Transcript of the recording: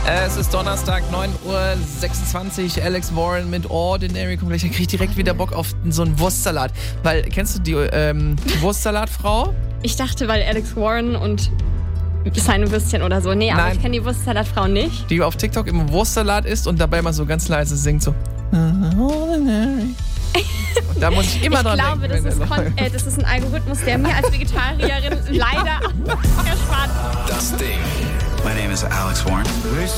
Es ist Donnerstag, 9:26 Uhr. Alex Warren mit Ordinary kommt gleich. Da krieg ich direkt wieder Bock auf so einen Wurstsalat. Weil, kennst du die Wurstsalatfrau? Ich dachte, weil Alex Warren und seine Würstchen oder so. Nee, aber Nein. ich kenne die Wurstsalatfrau nicht. Die auf TikTok immer Wurstsalat isst und dabei mal so ganz leise singt so. Ordinary. Und da muss ich immer dran denken. Ich glaube, das ist ein Algorithmus, der mir als Vegetarierin leider erspart. Das Ding. My name is Alex Warren.